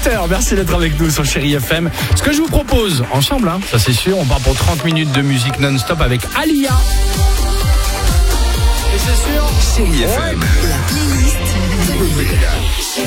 8h, merci d'être avec nous sur Chérie FM. Ce que je vous propose, ensemble, ça c'est sûr, on part pour 30 minutes de musique non-stop avec Alia. Et c'est sûr, Chérie FM. La playlist.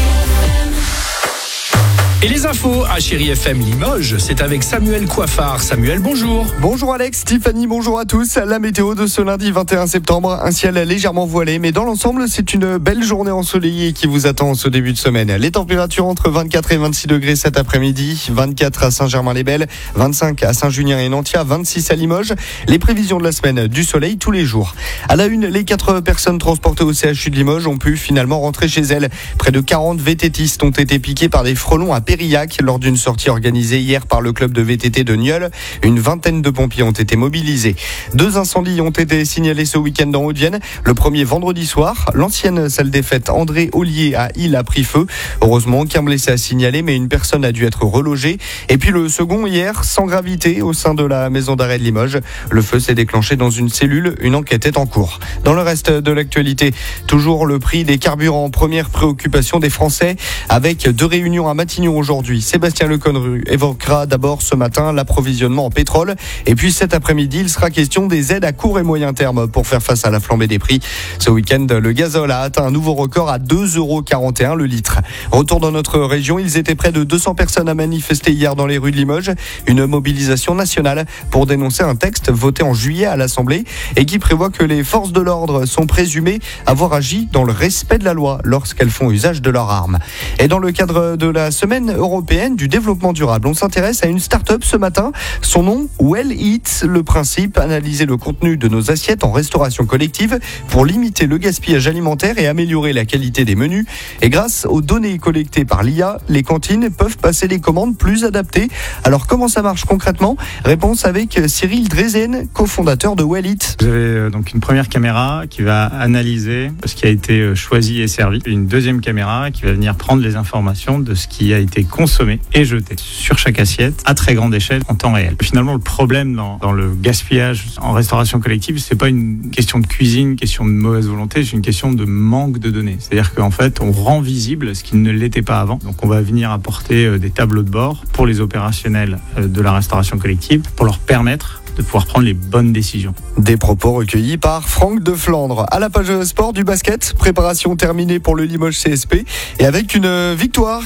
Et les infos à Chérie FM Limoges, c'est avec Samuel Coiffard. Samuel, bonjour. Bonjour Alex, Tiffany, bonjour à tous. La météo de ce lundi 21 septembre, un ciel légèrement voilé, mais dans l'ensemble, c'est une belle journée ensoleillée qui vous attend en ce début de semaine. Les températures entre 24 et 26 degrés cet après-midi, 24 à Saint-Germain-les-Belles, 25 à Saint-Junien et Nantia, 26 à Limoges. Les prévisions de la semaine, du soleil tous les jours. À la une, les 4 personnes transportées au CHU de Limoges ont pu finalement rentrer chez elles. Près de 40 VTTistes ont été piqués par des frelons à Périllac lors d'une sortie organisée hier par le club de VTT de Nieul. Une vingtaine de pompiers ont été mobilisés. 2 incendies ont été signalés ce week-end en Haute-Vienne. Le premier vendredi soir, l'ancienne salle des fêtes André Ollier à Isle a pris feu. Heureusement, aucun blessé à signaler, mais une personne a dû être relogée. Et puis le second hier, sans gravité, au sein de la maison d'arrêt de Limoges. Le feu s'est déclenché dans une cellule. Une enquête est en cours. Dans le reste de l'actualité, toujours le prix des carburants, première préoccupation des Français, avec 2 réunions à Matignon aujourd'hui. Sébastien Leconru évoquera d'abord ce matin l'approvisionnement en pétrole. Et puis cet après-midi, il sera question des aides à court et moyen terme pour faire face à la flambée des prix. Ce week-end, le gazole a atteint un nouveau record à 2,41 € le litre. Retour dans notre région, ils étaient près de 200 personnes à manifester hier dans les rues de Limoges. Une mobilisation nationale pour dénoncer un texte voté en juillet à l'Assemblée et qui prévoit que les forces de l'ordre sont présumées avoir agi dans le respect de la loi lorsqu'elles font usage de leurs armes. Et dans le cadre de la semaine européenne du développement durable, on s'intéresse à une start-up ce matin. Son nom, Well Eat. Le principe, analyser le contenu de nos assiettes en restauration collective pour limiter le gaspillage alimentaire et améliorer la qualité des menus. Et grâce aux données collectées par l'IA, les cantines peuvent passer les commandes plus adaptées. Alors comment ça marche concrètement ? Réponse avec Cyril Drezen, cofondateur de Well Eat. Vous avez donc une première caméra qui va analyser ce qui a été choisi et servi. Une deuxième caméra qui va venir prendre les informations de ce qui a été consommé et jeté sur chaque assiette à très grande échelle en temps réel. Finalement, le problème dans le gaspillage en restauration collective, c'est pas une question de cuisine, une question de mauvaise volonté, c'est une question de manque de données. C'est-à-dire qu'en fait, on rend visible ce qui ne l'était pas avant. Donc on va venir apporter des tableaux de bord pour les opérationnels de la restauration collective pour leur permettre de pouvoir prendre les bonnes décisions. Des propos recueillis par Franck de Flandre. À la page sport du basket, préparation terminée pour le Limoges CSP et avec une victoire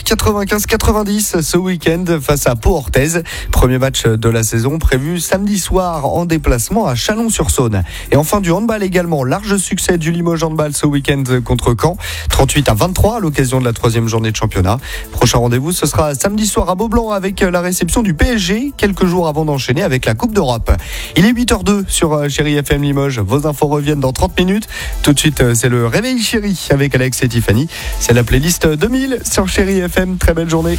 95-90 ce week-end face à Pau-Orthez. Premier match de la saison prévu samedi soir en déplacement à Chalon-sur-Saône. Et enfin du handball également, large succès du Limoges handball ce week-end contre Caen, 38-23 à l'occasion de la 3e journée de championnat. Prochain rendez-vous, ce sera samedi soir à Beaublanc avec la réception du PSG, quelques jours avant d'enchaîner avec la Coupe d'Europe. Il est 8h02 sur Chérie FM Limoges. Vos infos reviennent dans 30 minutes. Tout de suite, c'est le Réveil Chérie avec Alex et Tiffany. C'est la playlist 2000 sur Chérie FM. Très belle journée.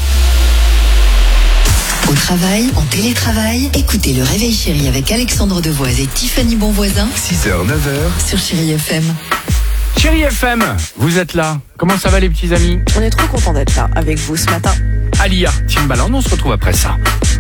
Au travail, en télétravail, écoutez le Réveil Chérie avec Alexandre Devoise et Tiffany Bonvoisin 6h, 9h. sur Chérie FM. Chérie FM, vous êtes là. Comment ça va les petits amis ? On est trop content d'être là avec vous ce matin. Alia, Timbaland, on se retrouve après ça.